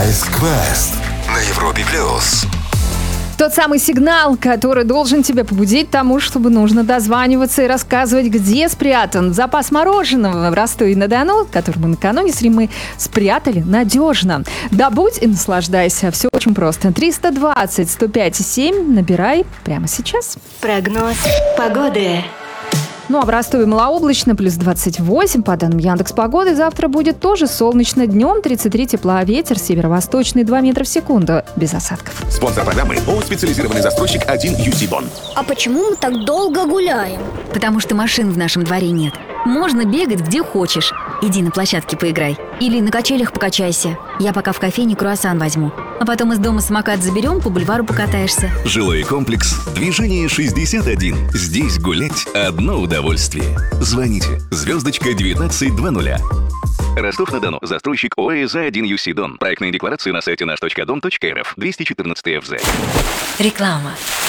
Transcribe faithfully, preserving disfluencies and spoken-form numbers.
Ice Quest на Европе плюс. Тот самый сигнал, который должен тебя побудить тому, чтобы нужно дозваниваться и рассказывать, где спрятан запас мороженого в Ростове-на-Дону, который мы накануне с Римой спрятали надежно. Добудь и наслаждайся. Все очень просто. триста двадцать сто пять семь набирай прямо сейчас. Прогноз погоды. Ну а в Ростове малооблачно, плюс двадцать восемь. По данным Яндекс.Погоды, завтра будет тоже солнечно. Днем тридцать три тепла, ветер северо-восточный два метра в секунду, без осадков. Спонсор программы ООО «Специализированный застройщик один ю си Бон». А почему мы так долго гуляем? Потому что машин в нашем дворе нет. Можно бегать где хочешь. Иди на площадке поиграй. Или на качелях покачайся. Я пока в кофейне круассан возьму. А потом из дома самокат заберем, по бульвару покатаешься. Жилой комплекс «Движение шестьдесят один». Здесь гулять – одно удовольствие. Звоните. Звездочка девятнадцать двадцать. Ростов-на-Дону. Застройщик ООО «За один ю си Дон». Проектные декларации на сайте наш точка дом точка эр эф. двести четырнадцать эф зэ. Реклама.